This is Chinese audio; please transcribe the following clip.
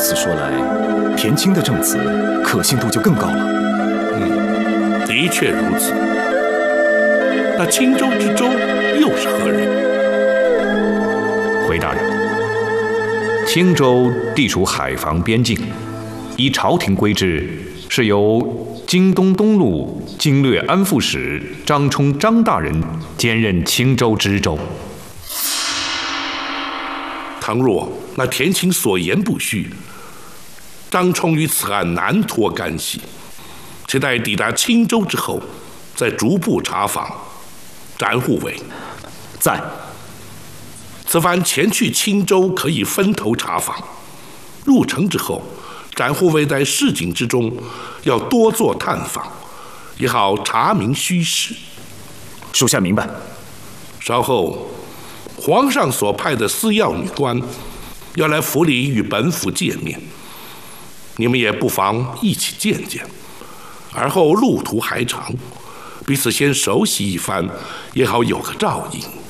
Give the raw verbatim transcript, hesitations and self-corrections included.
此说来，田青的证词可信度就更高了。 嗯，的确如此。那青州之州又是何人？ 回大人，青州地属海防边境，依朝廷规制，是由京东东路经略安副使张冲张大人兼任青州知州。 倘若那田青所言不虚，张冲与此案难脱干系，且待抵达青州之后，再逐步查访。展护卫在。 此番前去青州，可以分头查访。入城之后，展护卫在市井之中要多做探访，也好查明虚实。 属下明白。 稍后，皇上所派的司要女官要来府里与本府见面，你们也不妨一起见见。而后路途还长，彼此先熟悉一番，也好有个照应。